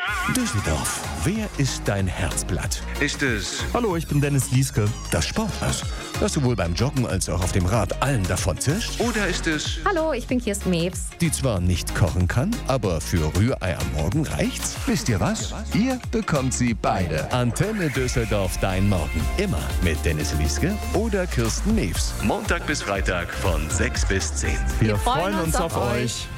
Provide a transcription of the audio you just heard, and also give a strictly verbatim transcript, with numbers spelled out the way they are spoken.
Düsseldorf, wer ist dein Herzblatt? Ist es Hallo, ich bin Dennis Lieske. das Sportass, das sowohl beim Joggen als auch auf dem Rad allen davon zischt? Oder ist es, Hallo, ich bin Kirsten Mewes. die zwar nicht kochen kann, aber für Rührei am Morgen reicht's? Wisst ihr was? Ihr bekommt sie beide. Antenne Düsseldorf, dein Morgen. Immer mit Dennis Lieske oder Kirsten Mewes. Montag bis Freitag von sechs bis zehn. Wir, freuen uns auf euch.